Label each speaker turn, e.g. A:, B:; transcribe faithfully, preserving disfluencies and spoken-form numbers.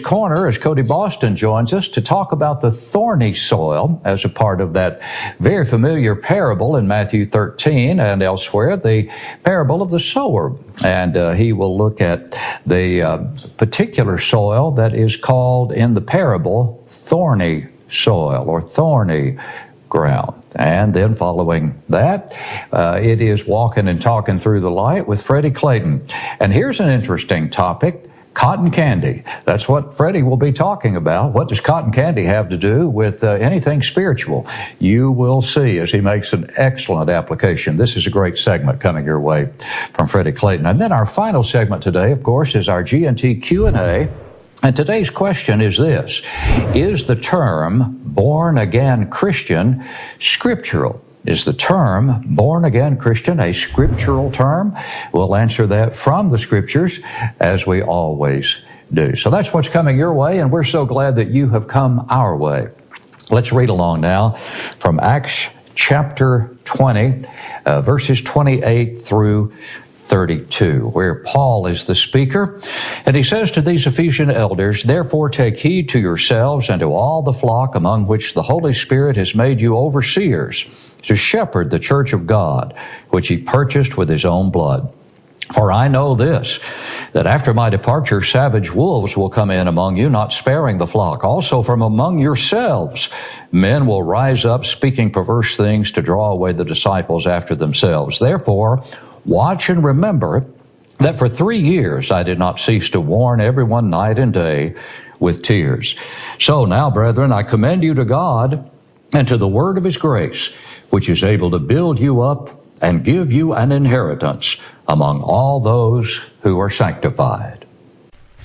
A: Corner as Cody Boston joins us to talk about the thorny soil as a part of that very familiar parable in Matthew thirteen and elsewhere, the parable of the sower. And uh, he will look at the uh, particular soil that is called in the parable thorny soil or thorny ground. And then following that, uh, it is Walking and Talking Through the Light with Freddie Clayton. And here's an interesting topic, cotton candy. That's what Freddie will be talking about. What does cotton candy have to do with uh, anything spiritual? You will see as he makes an excellent application. This is a great segment coming your way from Freddie Clayton. And then our final segment today, of course, is our G and T Q and A. And today's question is this: is the term born-again Christian scriptural? Is the term born-again Christian a scriptural term? We'll answer that from the Scriptures, as we always do. So that's what's coming your way, and we're so glad that you have come our way. Let's read along now from Acts chapter twenty, uh, verses twenty-eight through thirty-two, where Paul is the speaker. And he says to these Ephesian elders, "Therefore take heed to yourselves and to all the flock among which the Holy Spirit has made you overseers, to shepherd the church of God, which he purchased with his own blood. For I know this, that after my departure savage wolves will come in among you, not sparing the flock. Also from among yourselves men will rise up, speaking perverse things to draw away the disciples after themselves. Therefore, watch and remember that for three years I did not cease to warn everyone night and day with tears. So now, brethren, I commend you to God and to the word of his grace, which is able to build you up and give you an inheritance among all those who are sanctified."